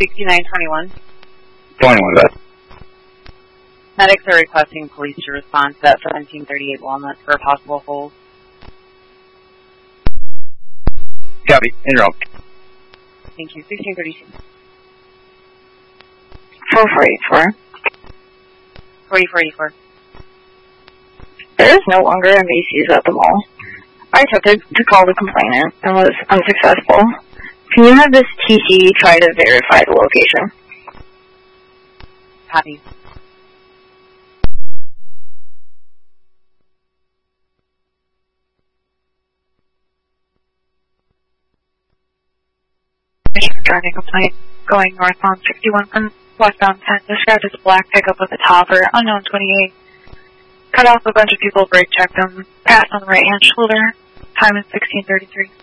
6921. 21, that. Medics are requesting police to respond to that 1738 Walnut for a possible hold. Copy. En route. Thank you. 1632. 4484. 4484. There is no longer a Macy's at the mall. I attempted to call the complainant and was unsuccessful. Can you have this TC try to verify the location? Copy. Driving complaint going northbound 61 from westbound 10, described as a black pickup with a topper, unknown 28. Cut off a bunch of people, brake checked them, passed on the right hand shoulder, time is 16:33.